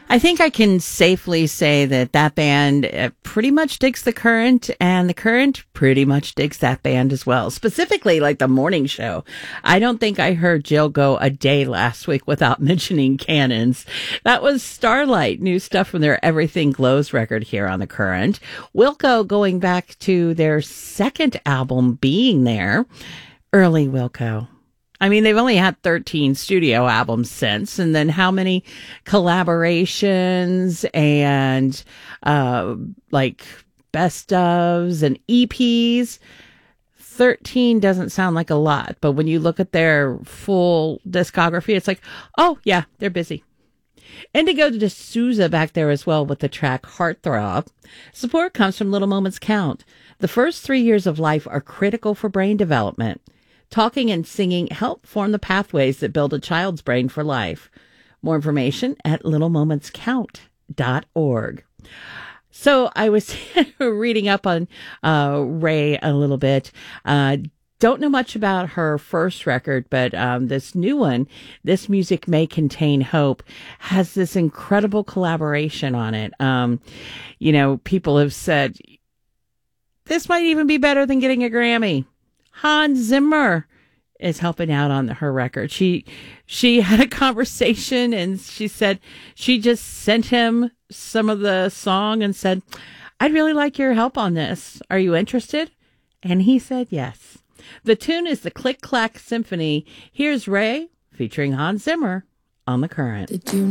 I think I can safely say that band pretty much digs The Current, and The Current pretty much digs that band as well. Specifically, like the morning show. I don't think I heard Jill go a day last week without mentioning Cannons. That was Starlight, new stuff from their Everything Glows record here on The Current. Wilco going back to their second album, Being There. Early Wilco. I mean, they've only had 13 studio albums since, and then how many collaborations and like best ofs and EPs? 13 doesn't sound like a lot, but when you look at their full discography, it's like, oh yeah, they're busy. Indigo D'Souza back there as well with the track Heartthrob. Support comes from Little Moments Count. The first 3 years of life are critical for brain development. Talking and singing help form the pathways that build a child's brain for life. More information at littlemomentscount.org. So I was reading up on Ray a little bit. Don't know much about her first record, but this new one, This Music May Contain Hope, has this incredible collaboration on it. People have said, this might even be better than getting a Grammy. Hans Zimmer is helping out on her record. She had a conversation and she said she just sent him some of the song and said, I'd really like your help on this. Are you interested? And he said yes. The tune is the Click Clack Symphony. Here's Ray featuring Hans Zimmer on The Current.